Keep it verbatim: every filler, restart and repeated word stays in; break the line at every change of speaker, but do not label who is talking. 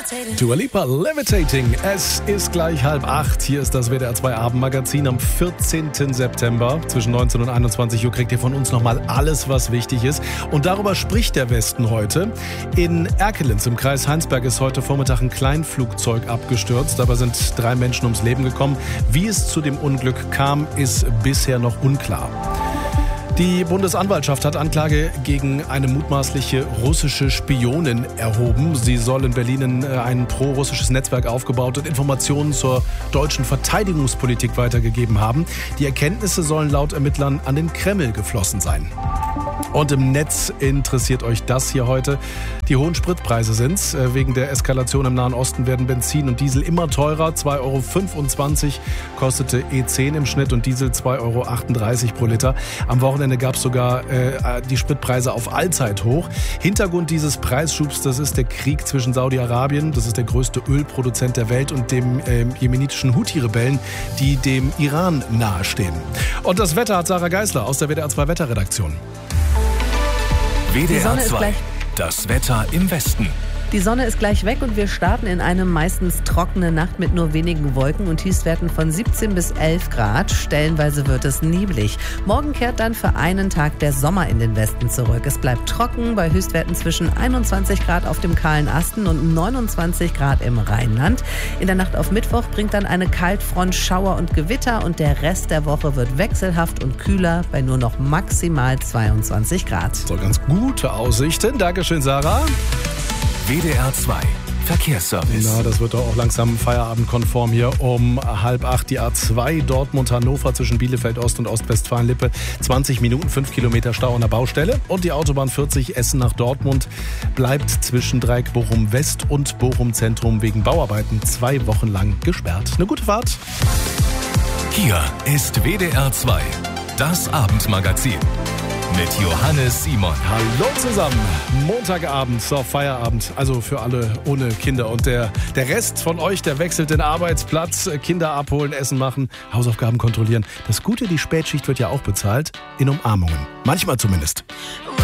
Dua Lipa, Levitating. Es ist gleich halb acht. Hier ist das W D R zwei Abendmagazin am vierzehnten September. Zwischen neunzehn und einundzwanzig Uhr kriegt ihr von uns nochmal alles, was wichtig ist. Und darüber spricht der Westen heute. In Erkelenz im Kreis Heinsberg ist heute Vormittag ein Kleinflugzeug abgestürzt. Dabei sind drei Menschen ums Leben gekommen. Wie es zu dem Unglück kam, ist bisher noch unklar. Die Bundesanwaltschaft hat Anklage gegen eine mutmaßliche russische Spionin erhoben. Sie soll in Berlin ein pro-russisches Netzwerk aufgebaut und Informationen zur deutschen Verteidigungspolitik weitergegeben haben. Die Erkenntnisse sollen laut Ermittlern an den Kreml geflossen sein. Und im Netz interessiert euch das hier heute. Die hohen Spritpreise sind's. Wegen der Eskalation im Nahen Osten werden Benzin und Diesel immer teurer. zwei Euro fünfundzwanzig kostete E zehn im Schnitt und Diesel zwei Euro achtunddreißig pro Liter. Am Wochenende gab es sogar äh, die Spritpreise auf Allzeithoch. Hintergrund dieses Preisschubs, das ist der Krieg zwischen Saudi-Arabien, das ist der größte Ölproduzent der Welt, und dem äh, jemenitischen Houthi-Rebellen, die dem Iran nahestehen. Und das Wetter hat Sarah Geisler aus der W D R zwei Wetterredaktion.
W D R zwei, das Wetter im Westen.
Die Sonne ist gleich weg und wir starten in eine meistens trockene Nacht mit nur wenigen Wolken und Tiefstwerten von siebzehn bis elf Grad. Stellenweise wird es neblig. Morgen kehrt dann für einen Tag der Sommer in den Westen zurück. Es bleibt trocken bei Höchstwerten zwischen einundzwanzig Grad auf dem kahlen Asten und neunundzwanzig Grad im Rheinland. In der Nacht auf Mittwoch bringt dann eine Kaltfront Schauer und Gewitter und der Rest der Woche wird wechselhaft und kühler bei nur noch maximal zweiundzwanzig Grad.
So, ganz gute Aussichten. Dankeschön, Sarah.
W D R zwei Verkehrsservice.
Na, das wird doch auch langsam feierabendkonform hier um halb acht. Die A zwei Dortmund-Hannover zwischen Bielefeld Ost und Ostwestfalen-Lippe. zwanzig Minuten, fünf Kilometer Stau an der Baustelle. Und die Autobahn vierzig Essen nach Dortmund bleibt zwischen Dreieck Bochum West und Bochum Zentrum wegen Bauarbeiten zwei Wochen lang gesperrt. Eine gute Fahrt.
Hier ist W D R zwei, das Abendmagazin. Mit Johannes Simon.
Hallo zusammen. Montagabend, so Feierabend. Also für alle ohne Kinder. Und der, der Rest von euch, der wechselt den Arbeitsplatz. Kinder abholen, Essen machen, Hausaufgaben kontrollieren. Das Gute, die Spätschicht wird ja auch bezahlt. In Umarmungen. Manchmal zumindest.